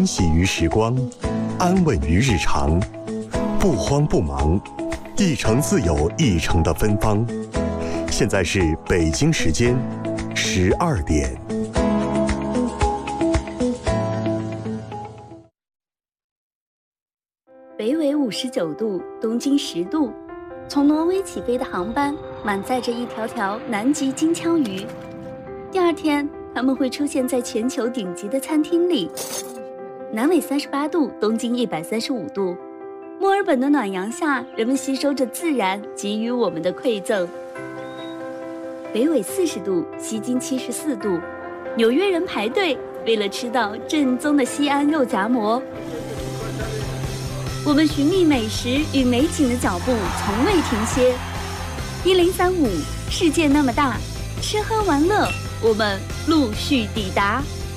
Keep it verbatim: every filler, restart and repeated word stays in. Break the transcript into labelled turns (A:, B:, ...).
A: 喜于时光，安稳于日常，不慌不忙，一城自有一城的芬芳。现在是北京时间十二点。
B: 北纬五十九度，东经十度，从挪威起飞的航班满载着一条条南极金枪鱼。第二天，它们会出现在全球顶级的餐厅里。南纬三十八度，东经一百三十五度，墨尔本的暖阳下，人们吸收着自然给予我们的馈赠。北纬四十度，西经七十四度，纽约人排队为了吃到正宗的西安肉夹馍。我们寻觅美食与美景的脚步从未停歇。一零三五，世界那么大，吃喝玩乐，我们陆续抵达。